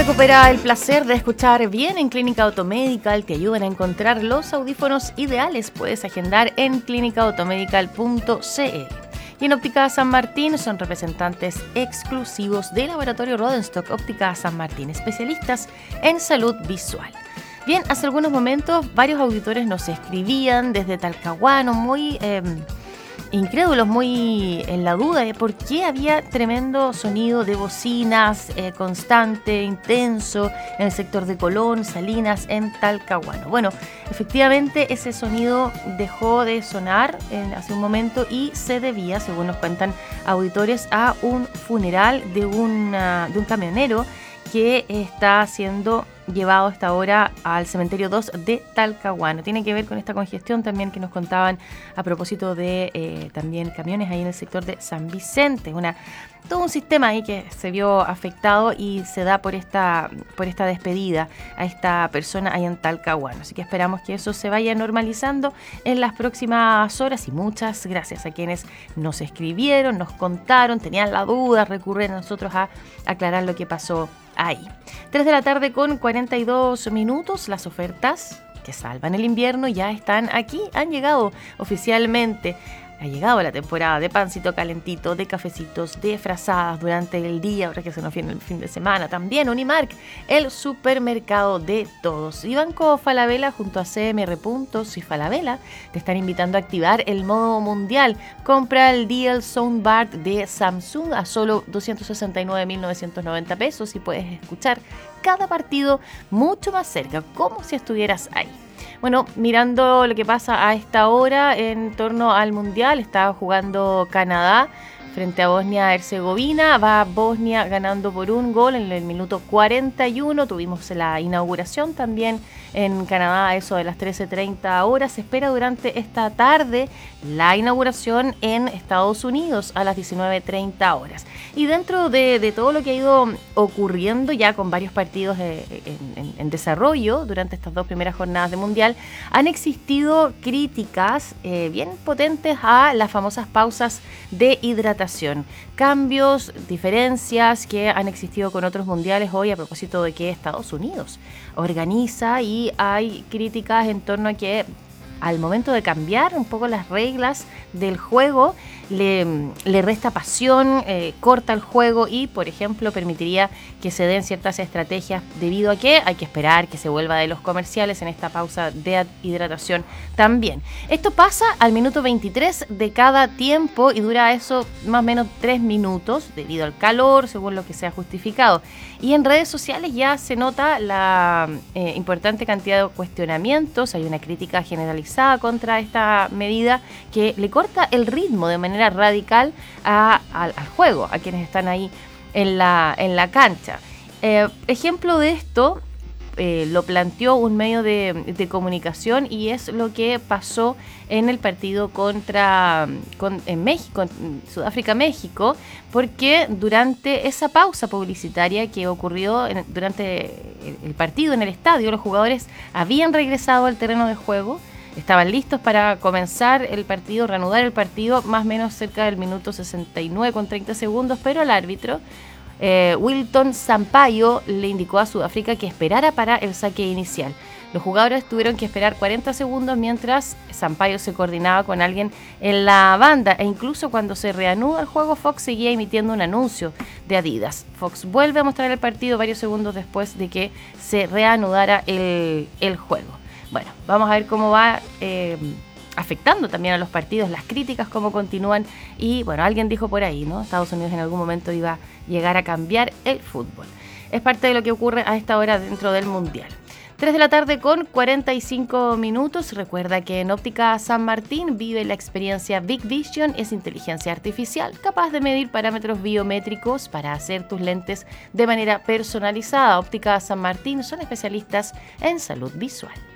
Recupera el placer de escuchar bien en Clínica Automedical. Te ayudan a encontrar los audífonos ideales. Puedes agendar en clínicaautomedical.cl. Y en Óptica San Martín son representantes exclusivos de Laboratorio Rodenstock. Óptica San Martín, especialistas en salud visual. Bien, hace algunos momentos varios auditores nos escribían desde Talcahuano, muy incrédulos, muy en la duda de por qué había tremendo sonido de bocinas constante, intenso en el sector de Colón, Salinas, en Talcahuano. Bueno, efectivamente ese sonido dejó de sonar hace un momento y se debía, según nos cuentan auditores, a un funeral de un camionero que está siendo llevado hasta ahora al cementerio 2 de Talcahuano. Tiene que ver con esta congestión también que nos contaban a propósito de también camiones ahí en el sector de San Vicente. Todo un sistema ahí que se vio afectado y se da por esta despedida a esta persona ahí en Talcahuano. Así que esperamos que eso se vaya normalizando en las próximas horas y muchas gracias a quienes nos escribieron, nos contaron, tenían la duda, recurren a nosotros a aclarar lo que pasó ahí. 3 de la tarde con 42 minutos. Las ofertas que salvan el invierno ya están aquí, han llegado oficialmente. Ha llegado la temporada de pancito calentito, de cafecitos, de frazadas durante el día, ahora que se nos viene el fin de semana. También Unimark, el supermercado de todos. Y Banco Falabella junto a CMR Puntos y Falabella te están invitando a activar el modo mundial. Compra el Deal Soundbar de Samsung a solo 269.990 pesos y puedes escuchar cada partido mucho más cerca, como si estuvieras ahí. Bueno, mirando lo que pasa a esta hora en torno al Mundial, está jugando Canadá frente a Bosnia-Herzegovina. Va Bosnia ganando por 1 gol en el minuto 41. Tuvimos la inauguración también en Canadá a eso de las 13:30 horas. Se espera durante esta tarde la inauguración en Estados Unidos a las 19:30 horas. Y dentro de todo lo que ha ido ocurriendo ya con varios partidos en desarrollo durante estas 2 primeras jornadas de Mundial, han existido críticas bien potentes a las famosas pausas de hidratación. Cambios, diferencias que han existido con otros mundiales hoy a propósito de que Estados Unidos organiza, y hay críticas en torno a que al momento de cambiar un poco las reglas del juego, le resta pasión, corta el juego y, por ejemplo, permitiría que se den ciertas estrategias debido a que hay que esperar que se vuelva de los comerciales en esta pausa de hidratación también. Esto pasa al minuto 23 de cada tiempo y dura eso más o menos 3 minutos debido al calor, según lo que se ha justificado. Y en redes sociales ya se nota la importante cantidad de cuestionamientos. Hay una crítica generalizada contra esta medida que le corta el ritmo de manera radical al juego, a quienes están ahí en la cancha. Ejemplo de esto lo planteó un medio de comunicación y es lo que pasó en el partido en México, en Sudáfrica-México, porque durante esa pausa publicitaria que ocurrió durante el partido en el estadio, los jugadores habían regresado al terreno de juego, estaban listos para comenzar el partido, reanudar el partido, más o menos cerca del minuto 69 con 30 segundos, pero el árbitro Wilton Sampaio le indicó a Sudáfrica que esperara para el saque inicial. Los jugadores tuvieron que esperar 40 segundos mientras Sampaio se coordinaba con alguien en la banda, e incluso cuando se reanuda el juego, Fox seguía emitiendo un anuncio de Adidas. Fox vuelve a mostrar el partido varios segundos después de que se reanudara el juego. Bueno, vamos a ver cómo va afectando también a los partidos, las críticas, cómo continúan. Y bueno, alguien dijo por ahí, ¿no? Estados Unidos en algún momento iba a llegar a cambiar el fútbol. Es parte de lo que ocurre a esta hora dentro del Mundial. 3 de la tarde con 45 minutos. Recuerda que en Óptica San Martín vive la experiencia Big Vision. Es inteligencia artificial capaz de medir parámetros biométricos para hacer tus lentes de manera personalizada. Óptica San Martín son especialistas en salud visual.